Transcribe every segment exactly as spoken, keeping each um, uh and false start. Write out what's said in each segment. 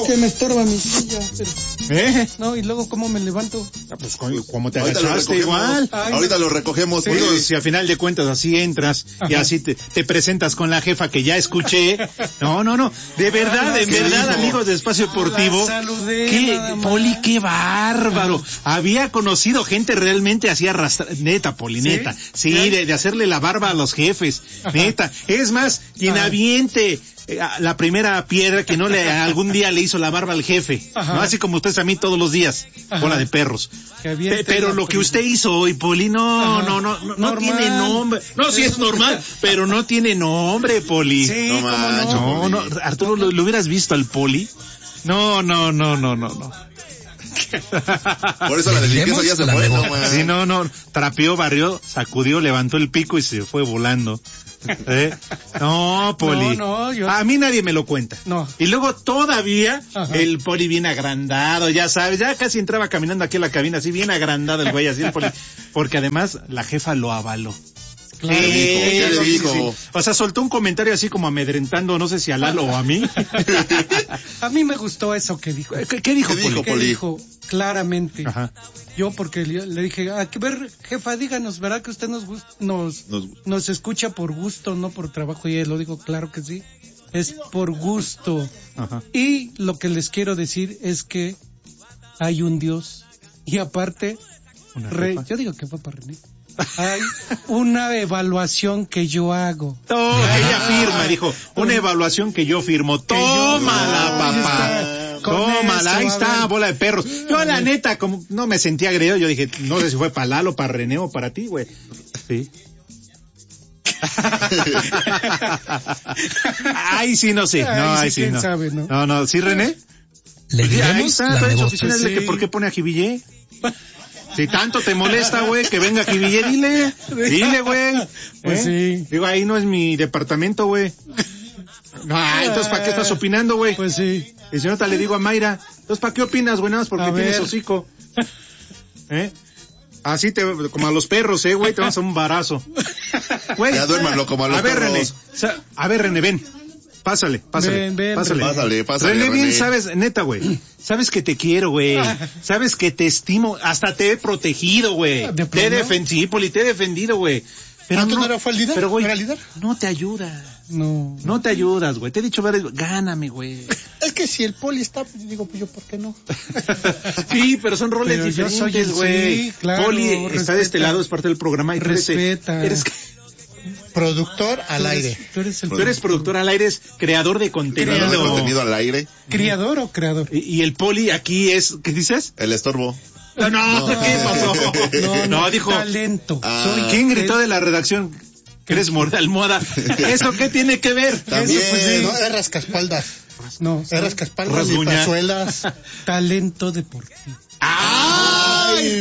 que me estorba mi silla. Pero... ¿Eh? No, y luego, ¿cómo me levanto? Ah, pues, ¿cómo te Ahorita agachaste? Igual. Ay, ahorita lo recogemos. Sí, Porque... si a final de cuentas así entras y así te, te presentas con la jefa que ya escuché. No, no, no. De verdad, de verdad, dijo? Amigos de Espacio Deportivo. Saludé, Qué, Poli, qué bárbaro. Había conocido gente realmente así arrastrada. Neta, Poli, neta. Sí, sí de, de hacerle la barba a los jefes. Ajá. Neta. Es más, quien Ajá. aviente la primera piedra que no le algún día le hizo la barba al jefe, ¿no? Así como ustedes a mí todos los días, bola de perros. Pe, pero lo que usted hizo hoy, Poli, no, Ajá. no, no, no, no tiene nombre. No, sí es normal, pero no tiene nombre, Poli. Sí, no, mancho, no, no, Arturo, ¿lo, ¿lo hubieras visto al Poli? No, no, no, no, no, no. Por eso la delicadeza ya se fue, no, man. Sí, no, no, trapeó, barrió, sacudió, levantó el pico y se fue volando. ¿Eh? No, Poli. No, no, yo... A mí nadie me lo cuenta. No. Y luego todavía Ajá. el Poli bien agrandado, ya sabes, ya casi entraba caminando aquí a la cabina, así bien agrandado el güey, así el Poli. Porque además la jefa lo avaló. Claro. Sí, ¿Qué le sí, dijo? sí. O sea, soltó un comentario así como amedrentando, no sé si a Lalo o a mí. A mí me gustó eso que dijo. ¿Qué, qué dijo, ¿Qué Poli? dijo, ¿Qué dijo? Claramente. Ajá. Yo porque le, le dije, a ver, jefa, díganos, ¿verdad que usted nos gust- nos, nos nos escucha por gusto, no por trabajo? Y él lo dijo, claro que sí. Es por gusto. Ajá. Y lo que les quiero decir es que hay un Dios. Y aparte, re, yo digo que fue para René. Hay una evaluación que yo hago. Oh, ella firma, dijo, una evaluación que yo firmo. Tómala, papá. Tómala, ahí está, bola de perros. Yo la neta, como no me sentía agredido, yo dije, no sé si fue para Lalo, para René o para ti, güey. Sí. Ay, sí, no sé. No, Ay, ay, sí, sí, no. sabe, ¿no? No, no, ¿sí, René? Le Ahí diremos está, la entonces, negociación. oficial, que ¿por qué pone a Jivillé? Si tanto te molesta, güey, que venga Jivillé, dile. Dile, güey. Pues ¿Eh? sí. Digo, ahí no es mi departamento, güey. No, entonces, ¿para qué estás opinando, güey? Pues sí. Y si no, te le digo a Mayra, entonces, ¿para qué opinas, güey? Nada más porque A tienes ver. hocico. ¿Eh? Así te, como a los perros, eh, güey, te vas a un barazo. Güey. Ya duérmanlo como a los A ver, perros. René. O sea, a ver, René, ven. Pásale, pásale. Ven, ven, pásale. Pásale, pásale, René, bien René. sabes, neta, güey. Sabes que te quiero, güey. Sabes que te estimo. Hasta te he protegido, güey. ¿De Te he plano? defendido, Poli, te he defendido, güey. Pero ¿Antes no, no era fue el líder? Pero, güey, ¿Era el líder? no te ayuda. No. No te ayudas, güey. Te he dicho varias veces, gáname, güey. Es que si el Poli está, pues digo, pues yo, ¿por qué no? Sí, pero son roles Pero yo soy diferentes, el- güey. sí, claro, Poli está respeta. de este lado, es parte del programa. Y tú eres- Respeta. Eres, Productor al Tú eres- aire. Tú eres el tú eres productor al aire, es creador de contenido. Creador de contenido al aire. ¿Criador o creador? Y, y el Poli aquí es, ¿qué dices? El estorbo. No, no, ¿qué pasó? No, no, dijo. talento. Ah. Soy ¿Quién gritó de la redacción? ¿Que eres morde almohada? ¿Eso qué tiene que ver? También. Eso, pues, sí. No, es rascaespaldas. No, Es rascaespaldas y Rasguña. pazuelas. talento deportivo. ¡Ay,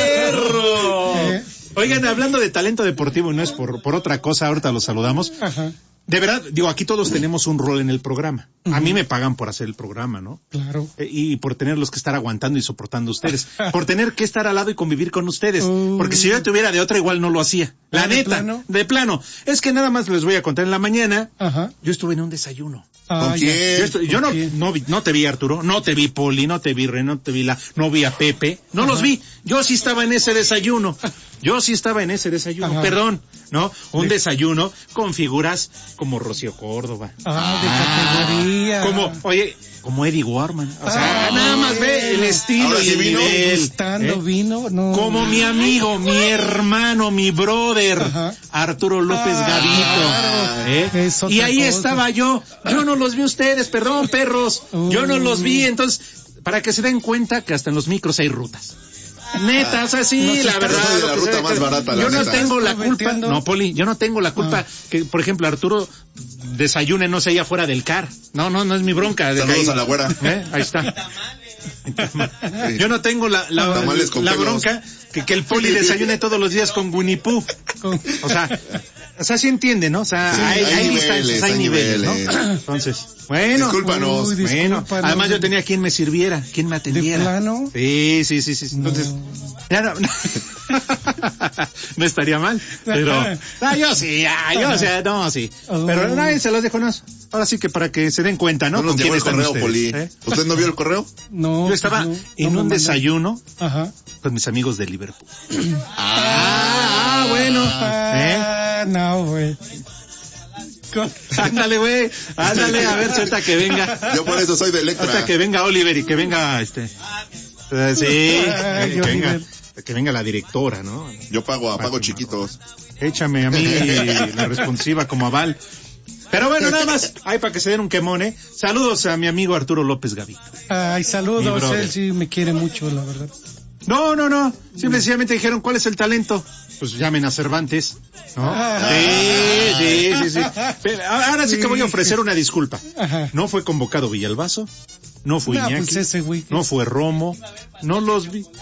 perro! ¿Eh? Oigan, hablando de talento deportivo, y no es por, por otra cosa, ahorita los saludamos. Ajá, De verdad, digo, aquí todos tenemos un rol en el programa. A mí me pagan por hacer el programa, ¿no? claro. Eh, Y por tenerlos que estar aguantando y soportando ustedes. Por tener que estar al lado y convivir con ustedes. Uh. Porque si yo tuviera de otra, igual no lo hacía. La ¿Ah, de neta. plano? De plano. Es que nada más les voy a contar en la mañana. Ajá. Yo estuve en un desayuno. Ah, ¿Con ya. quién? Yo, estoy- yo no, quién? no, vi- no te vi, Arturo, no te vi, Poli, no te vi, Ren, no te vi, la, no vi a Pepe, no los vi. Yo sí estaba en ese desayuno. Yo sí estaba en ese desayuno, Ajá. perdón, ¿no? Un desayuno con figuras como Rocío Córdoba. Ah, de categoría. Como, oye, como Eddie Warman. O sea, Ah, nada más ve el estilo Ahora y sí el vino nivel. Gustando ¿eh? vino, no. Como mi amigo, mi hermano, mi brother, Ajá. Arturo López Ah, Gavito. ¿eh? es otra Y ahí cosa. estaba yo. Yo no los vi ustedes, perdón, perros. Yo no los vi. Entonces, para que se den cuenta que hasta en los micros hay rutas. Neta, o sea, sí, No se la está- verdad. Yo soy de la lo que ruta se- más barata, la Yo no neta. tengo la Estás culpa. metiendo- No, Poli, yo no tengo la culpa Ah. que, por ejemplo, Arturo desayune, no sé, allá fuera del car. No, no, no es mi bronca. De Saludos ahí- a la güera. ¿Eh? Ahí está. Yo no tengo la, la, Tamales con la pelos. bronca que, que el Poli desayune todos los días con Winnie Pooh. Con- O sea, o sea, sí entiende, ¿no? O sea, Sí, hay, hay hay niveles, distancias, hay hay niveles, niveles. ¿no? Entonces, bueno. Discúlpanos. Uy, Bueno, discúlpanos. además yo tenía quien me sirviera, quien me atendiera. plano? Sí, sí, sí, sí. Entonces, No. ya no. No estaría mal, pero ah, yo sí, ah, yo o sea, no, sí. Pero nadie se los dejo, no. Ahora sí que para que se den cuenta, ¿no? No nos ¿Con llegó quién el están correo, ustedes, Poli. eh? ¿Usted no vio el correo? No. Yo estaba no, en no un me desayuno Ajá. con mis amigos de Liverpool. Ah, Ah, bueno. ¿Eh? Ah, no, güey. Ándale, güey. Ándale, a ver, suelta que venga. yo por eso soy de Electra. Hasta que venga Oliver y que venga este. Eh, sí, Ay, que venga, Oliver. que venga la directora, ¿no? Yo pago, pago chiquitos. Échame a mí la responsiva como aval. Pero bueno, nada más, ahí para que se den un quemón, ¿eh? Saludos a mi amigo Arturo López Gavito. Ay, Mi saludos, brother. él sí me quiere mucho, la verdad. No, no, no, simple y sencillamente dijeron, ¿cuál es el talento? Pues llamen a Cervantes, ¿no? Ah. Sí, sí, sí, sí. Pero ahora sí que voy a ofrecer una disculpa. Ajá. No fue convocado Villalbazo, no fue No, Iñaki, pues ese güey. no fue Romo, no los vi.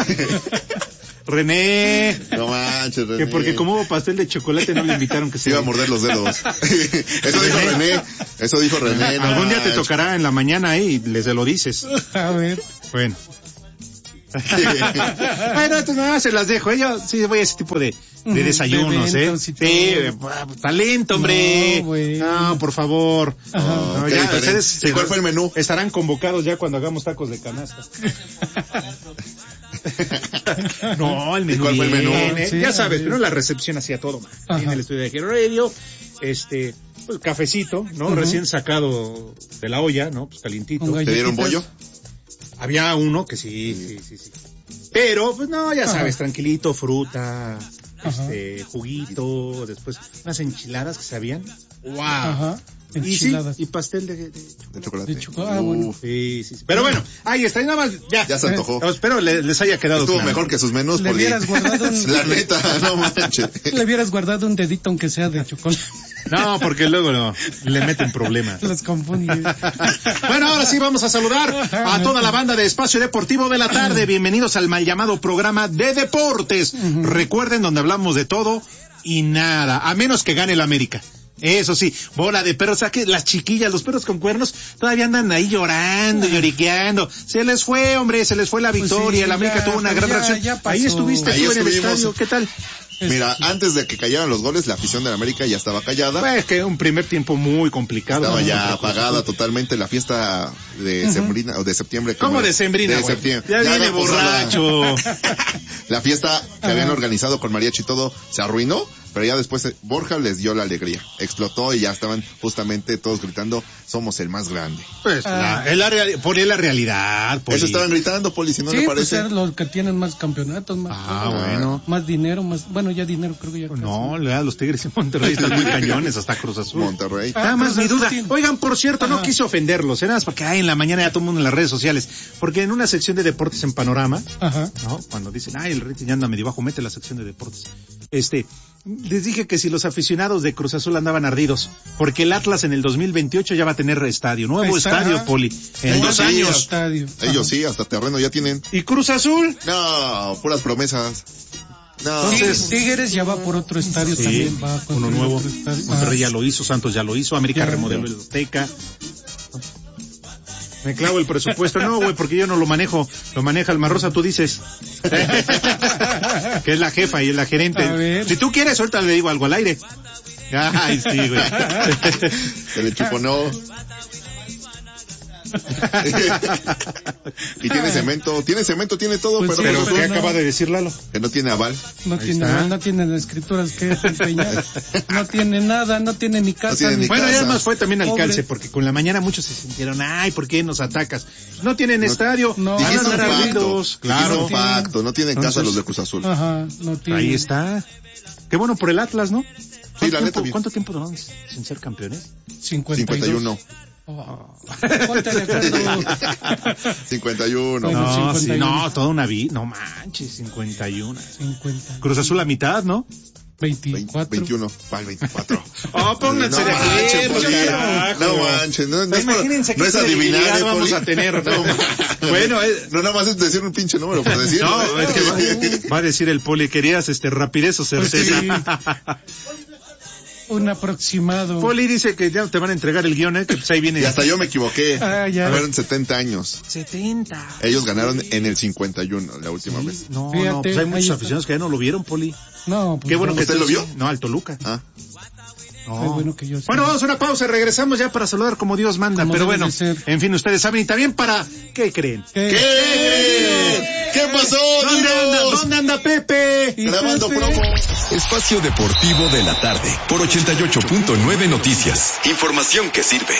René, No manches, René. que porque como hubo pastel de chocolate no le invitaron que Se se iba a morder los dedos. Eso dijo René. Eso dijo René. no Algún día te manches. tocará en la mañana ahí y les se lo dices. A ver. Bueno. Bueno, entonces nada más se las dejo. ¿eh? Yo sí voy a ese tipo de, de Ujú, desayunos, de ¿eh? eventos y Sí, todo. eh, talento, hombre. No, güey. No, por favor. Ajá. No, qué ya, diferente. ustedes ¿Y cuál fue el menú? estarán convocados ya cuando hagamos tacos de canasta. No, el menú. ¿Y cuál fue el menú? viene, Sí, ya sabes, sí. pero la recepción hacía todo, man. Ajá. En el estudio de Hero Radio, este, pues cafecito, ¿no? Ujú. Recién sacado de la olla, ¿no? Pues calientito. Con ¿Te dieron bollo? Había uno que sí, sí, sí, sí. Pero, pues no, ya Ajá. sabes, tranquilito, fruta, Ajá. este, juguito, después unas enchiladas que sabían. ¡Wow! Ajá. Y sí, Enchiladas. y pastel de, de- De chocolate. De chocolate. Ah, bueno. Uf, Sí, sí, sí. Pero bueno, ahí está, y nada más, ya. ya se antojó. Eh, Espero le- les haya quedado Estuvo claro. mejor que sus menús, Le Poli. hubieras guardado un- La neta, no manches. Le hubieras guardado un dedito aunque sea de chocolate. No, porque luego no, le meten problemas. Los confundí. Bueno, ahora sí vamos a saludar a toda la banda de Espacio Deportivo de la Tarde. Bienvenidos al mal llamado programa de deportes. Recuerden, donde hablamos de todo y nada, a menos que gane el América. Eso sí, bola de perros, o sea que las chiquillas, los perros con cuernos, todavía andan ahí llorando, lloriqueando. Se les fue, hombre, se les fue la Pues victoria, sí, el América ya, tuvo una pues gran ya, reacción. ya pasó. Ahí estuviste Ahí tú en el estuvimos. estadio, ¿qué tal? Mira, antes de que cayeran los goles, la afición de la América ya estaba callada. Pues que un primer tiempo muy complicado. Estaba ¿no? ya Contra apagada Cruz Azul. totalmente la fiesta de sembrina o de septiembre. ¿Cómo de sembrina, De güey? septiembre. Ya viene la posada. borracho. La fiesta que habían organizado con mariachi y todo se arruinó, pero ya después eh, Borja les dio la alegría. Explotó y ya estaban justamente todos gritando, somos el más grande. Pues la, es la real- por ahí la realidad. Poli. Eso estaban gritando, Poli, si no Sí, le pues parece. ser los que tienen más campeonatos, más, Ah, bueno. más dinero, más, bueno, ya dinero creo que ya. No, le da los Tigres en Monterrey, están muy cañones hasta Cruz Azul. Monterrey. Ah, Nada más Cruz mi duda. Azul, sí. Oigan, por cierto, no Ajá. quise ofenderlos, ¿eh? Nada más porque ay, en la mañana ya todo el mundo en las redes sociales. Porque en una sección de deportes en Panorama, Ajá. ¿no? Cuando dicen, ay, el rating ya anda medio bajo, mete la sección de deportes. Este, les dije que si los aficionados de Cruz Azul andaban ardidos, porque el Atlas en el dos mil veintiocho ya va a tener estadio, nuevo Está, estadio, ajá. Poli, en Ellos dos sí, años. Estadio. Ellos Ajá. sí, hasta terreno ya tienen. ¿Y Cruz Azul? No, puras promesas. No, Entonces- Tigres ya va por otro estadio Sí, también. Va a uno construir nuevo. otro estadio. Monterrey ya Ah. lo hizo, Santos ya lo hizo, América Ya. remodeló el Azteca. Me clavo el presupuesto. No, güey, porque yo no lo manejo. Lo maneja el Marrosa, tú dices. Que es la jefa y es la gerente. A ver. Si tú quieres, ahorita le digo algo al aire. Ay, sí, güey. se le chuponó. Y tiene cemento, tiene cemento, tiene todo, Pues pero, sí, Pero Cruz ¿qué Azul no. acaba de decir Lalo? que no tiene aval. No Ahí tiene, está. no tienen escrituras que enseñar. No tiene nada, no tiene ni casa. tiene ni Bueno, y casa. además fue también al Pobre. calce, porque con la mañana muchos se sintieron, ay, ¿por qué nos atacas? No tienen estadio, no. van a Dijiste un andar pacto, ardidos. dijiste Claro. un pacto, no tienen casa Entonces- los de Cruz Azul. Ajá, no tiene. Ahí está. Qué bueno por el Atlas, ¿no? Sí, la ¿Cuánto neta, tiempo, bien. ¿Cuánto tiempo duraron sin ser campeones? cincuenta y dos. cincuenta y uno. Oh. Ponte de acuerdo. cincuenta y uno. Bueno, No, sí, cincuenta y uno. no, toda una vida. No manches, cincuenta y uno. cincuenta. Cruz Azul la mitad, ¿no? veinticuatro. veintiuno. ¿Cuál veinticuatro? Oh, pónganse No de manches, acuerdo, Poli. carajo. No manches, no, no es, por- Imagínense no qué es adivinar, credibilidad eh, vamos Poli. a tener. No, Bueno, eh, no nada más es decir un pinche número por decir. no, es que va, va a decir el Poli, querías este rapidez o Pues certeza. sí. un aproximado. Poli dice que ya te van a entregar el guión, ¿eh? Que pues ahí viene. Y hasta yo me equivoqué. Ah, ya. Fueron setenta años. setenta. Ellos ganaron en el cincuenta y uno, la última Sí, vez. No, Fíjate, no, pues hay ahí muchos está. aficionados que ya no lo vieron, Poli. No, pues Qué bueno no. que ¿Usted tú lo vio? sí. No, al Toluca. Ah. No. Qué bueno que yo sí. Bueno, vamos a una pausa, regresamos ya para saludar como Dios manda, Como pero debe bueno, de ser. en fin, ustedes saben, y también para, ¿qué creen? ¿Qué? ¿Qué? ¿Qué pasó, ¿Dónde Dinos? anda? ¿Dónde anda Pepe? ¿Y Grabando Pepe? promo. Espacio Deportivo de la Tarde por ochenta y ocho punto nueve Noticias. Información que sirve.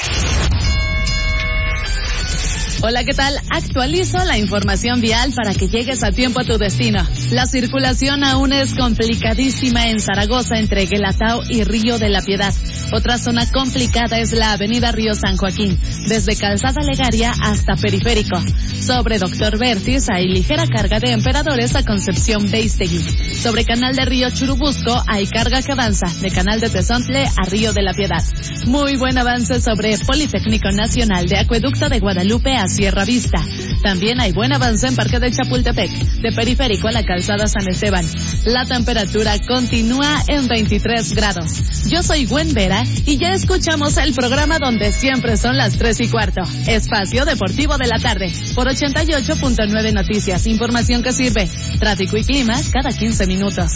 Hola, ¿qué tal? Actualizo la información vial para que llegues a tiempo a tu destino. La circulación aún es complicadísima en Zaragoza entre Guelatao y Río de la Piedad. Otra zona complicada es la avenida Río San Joaquín, desde Calzada Legaria hasta Periférico. Sobre Doctor Vértiz hay ligera carga de Emperadores a Concepción Beistegui. Sobre Canal de Río Churubusco hay carga que avanza de Canal de Tezontle a Río de la Piedad. Muy buen avance sobre Politécnico Nacional de Acueducto de Guadalupe a Sierra Vista. También hay buen avance en Parque de Chapultepec, de Periférico a la Calzada San Esteban. La temperatura continúa en veintitrés grados. Yo soy Gwen Vera y ya escuchamos el programa donde siempre son las tres y cuarto. Espacio Deportivo de la Tarde, por ochenta y ocho punto nueve Noticias. Información que sirve. Tráfico y clima cada quince minutos.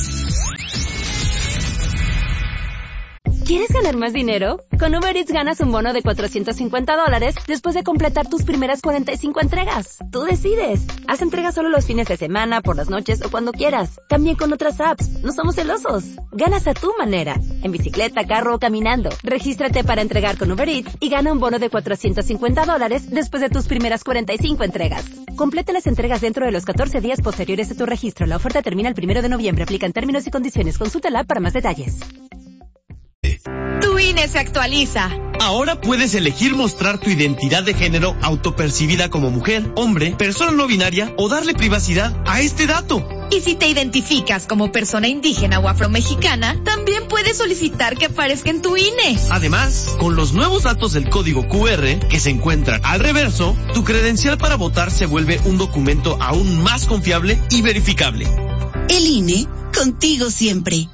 ¿Quieres ganar más dinero? Con Uber Eats ganas un bono de cuatrocientos cincuenta dólares después de completar tus primeras cuarenta y cinco entregas. Tú decides. Haz entregas solo los fines de semana, por las noches o cuando quieras. También con otras apps. No somos celosos. Ganas a tu manera. En bicicleta, carro o caminando. Regístrate para entregar con Uber Eats y gana un bono de cuatrocientos cincuenta dólares después de tus primeras cuarenta y cinco entregas. Completa las entregas dentro de los catorce días posteriores a tu registro. La oferta termina el primero de noviembre. Aplican términos y condiciones. Consúltala para más detalles. Tu I N E se actualiza. Ahora puedes elegir mostrar tu identidad de género autopercibida como mujer, hombre, persona no binaria o darle privacidad a este dato. Y si te identificas como persona indígena o afromexicana, también puedes solicitar que aparezca en tu I N E. Además, con los nuevos datos del código Q R que se encuentran al reverso, tu credencial para votar se vuelve un documento aún más confiable y verificable. El I N E, contigo siempre.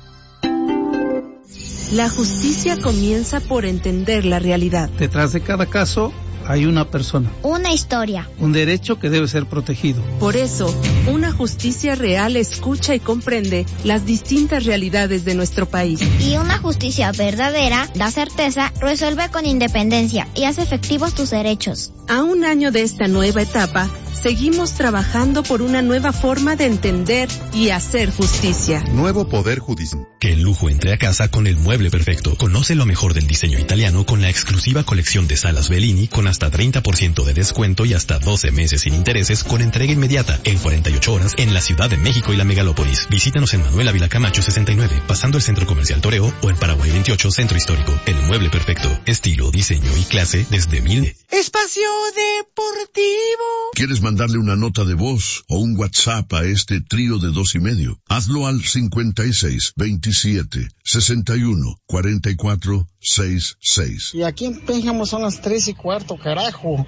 La justicia comienza por entender la realidad. Detrás de cada caso hay una persona. Una historia. Un derecho que debe ser protegido. Por eso, una justicia real escucha y comprende las distintas realidades de nuestro país. Y una justicia verdadera da certeza, resuelve con independencia y hace efectivos tus derechos. A un año de esta nueva etapa, seguimos trabajando por una nueva forma de entender y hacer justicia. Nuevo Poder Judicial. Que el lujo entre a casa con el mueble perfecto. Conoce lo mejor del diseño italiano con la exclusiva colección de salas Bellini con hasta treinta por ciento de descuento y hasta doce meses sin intereses con entrega inmediata en cuarenta y ocho horas en la Ciudad de México y la Megalópolis. Visítanos en Manuel Ávila Camacho sesenta y nueve, pasando el Centro Comercial Toreo o en Paraguay veintiocho, Centro Histórico. El mueble perfecto. Estilo, diseño y clase desde mil. Espacio Deportivo. ¿Quieres mandarle una nota de voz o un WhatsApp a este trío de dos y medio? Hazlo al cincuenta y seis, veintisiete, sesenta y uno, cuarenta y cuatro, sesenta y seis. Y aquí en Pénjamo son las tres y cuarto, carajo.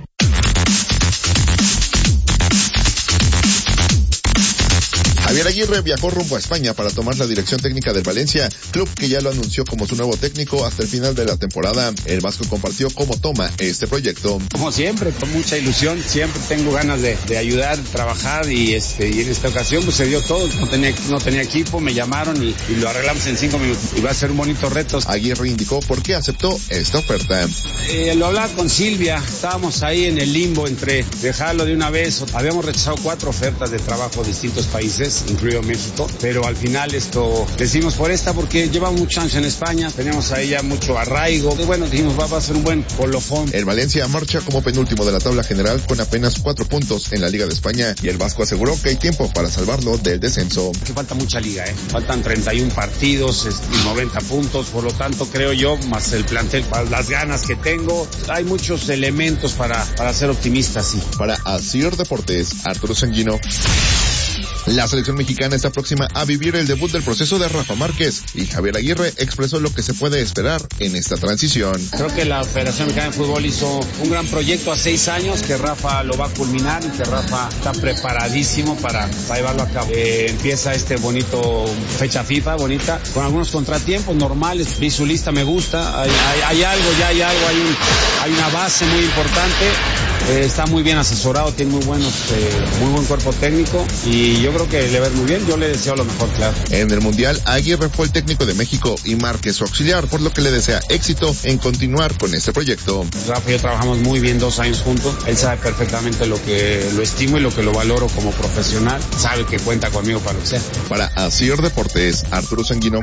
Javier Aguirre viajó rumbo a España para tomar la dirección técnica del Valencia, club que ya lo anunció como su nuevo técnico hasta el final de la temporada. El vasco compartió cómo toma este proyecto. Como siempre, con mucha ilusión, siempre tengo ganas de, de ayudar, trabajar y este y en esta ocasión pues se dio todo. No tenía, no tenía equipo, me llamaron y, y lo arreglamos en cinco minutos. Y va a ser un bonito reto. Aguirre indicó por qué aceptó esta oferta. Eh, lo hablaba con Silvia, estábamos ahí en el limbo entre dejarlo de una vez. Habíamos rechazado cuatro ofertas de trabajo de distintos países, incluido México, pero al final esto decidimos por esta porque llevamos muchos años en España, teníamos ahí ya mucho arraigo, y bueno, dijimos va, va a ser un buen colofón. El Valencia marcha como penúltimo de la tabla general con apenas cuatro puntos en la Liga de España y el vasco aseguró que hay tiempo para salvarlo del descenso. Que falta mucha liga, eh, faltan treinta y uno partidos y noventa puntos, por lo tanto creo yo, más el plantel, las ganas que tengo, hay muchos elementos para, para ser optimistas, sí. Para Asir Deportes, Arturo Sanguino. La selección mexicana está próxima a vivir el debut del proceso de Rafa Márquez y Javier Aguirre expresó lo que se puede esperar en esta transición. Creo que la Federación Mexicana de Fútbol hizo un gran proyecto a seis años, que Rafa lo va a culminar y que Rafa está preparadísimo para, para llevarlo a cabo. Eh, empieza este bonito fecha FIFA, bonita, con algunos contratiempos normales. Vi su lista, me gusta, hay, hay, hay algo, ya hay algo, hay, un, hay una base muy importante. Eh, está muy bien asesorado, tiene muy buenos, eh, muy buen cuerpo técnico y yo creo que le va a ir muy bien. Yo le deseo lo mejor, claro. En el Mundial, Aguirre fue el técnico de México y Márquez su auxiliar, por lo que le desea éxito en continuar con este proyecto. Rafa y yo trabajamos muy bien dos años juntos. Él sabe perfectamente lo que lo estimo y lo que lo valoro como profesional. Sabe que cuenta conmigo para lo que sea. Para Asir Deportes, Arturo Sanguino.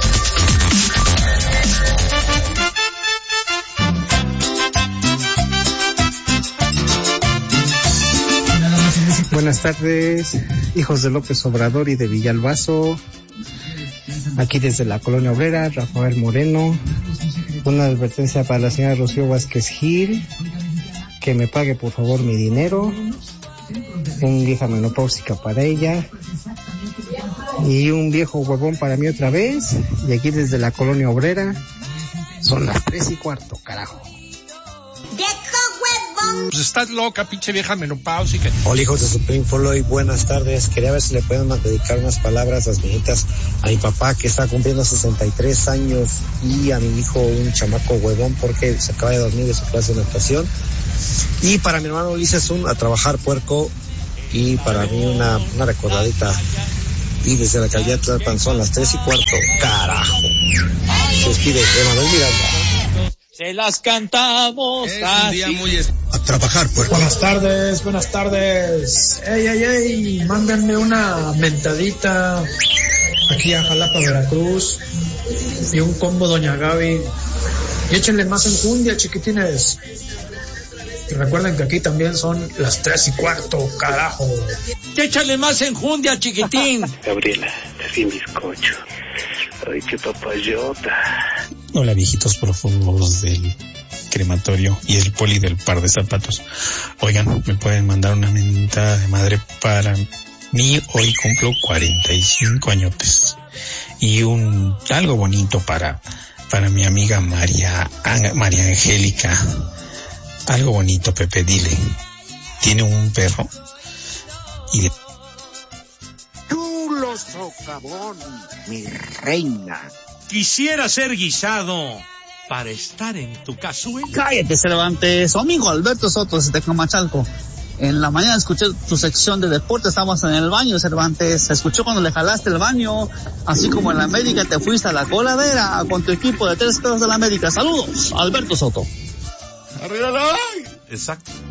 Buenas tardes, hijos de López Obrador y de Villalbazo. Aquí desde la Colonia Obrera, Rafael Moreno. Una advertencia para la señora Rocío Vázquez Gil, que me pague por favor mi dinero. Un vieja menopáusica para ella. Y un viejo huevón para mí otra vez. Y aquí desde la Colonia Obrera, son las tres y cuarto, carajo. Pues estás loca, pinche vieja menopáusica. Hola, hijos de Supreme Floyd, buenas tardes. Quería ver si le pueden dedicar unas palabras, las viejitas, a mi papá que está cumpliendo sesenta y tres años y a mi hijo un chamaco huevón porque se acaba de dormir de su clase de natación. Y para mi hermano Ulises un a trabajar puerco y para mí una, una recordadita. Y desde la alcaldía Tlalpan son las tres y cuarto, carajo. Se despide Emanuel Miranda. Se las cantamos es un día muy es... a trabajar, pues. Buenas tardes, buenas tardes. Ey, ey, ey, mándenme una mentadita aquí a Jalapa, Veracruz. Y un combo Doña Gaby. Y échenle más enjundia, chiquitines. Y recuerden que aquí también son las tres y cuarto, carajo. Échale más enjundia, chiquitín. Gabriela, sin bizcocho. Ay, qué papayota. Hola, viejitos profundos del crematorio y el poli del par de zapatos. Oigan, me pueden mandar una mentada de madre para mí. Hoy cumplo cuarenta y cinco añotes. Y un algo bonito para para mi amiga María María Angélica. Algo bonito, Pepe, dile. Tiene un perro y de... Chulo socavón, mi reina. Quisiera ser guisado para estar en tu cazuela. Cállate, Cervantes. Su amigo Alberto Soto de Tecnomachalco. En la mañana escuché tu sección de deporte, estábamos en el baño, Cervantes. Se escuchó cuando le jalaste el baño, así como en la América te fuiste a la coladera con tu equipo de tres pedos de la América. Saludos, Alberto Soto. ¡Arriba! Exacto.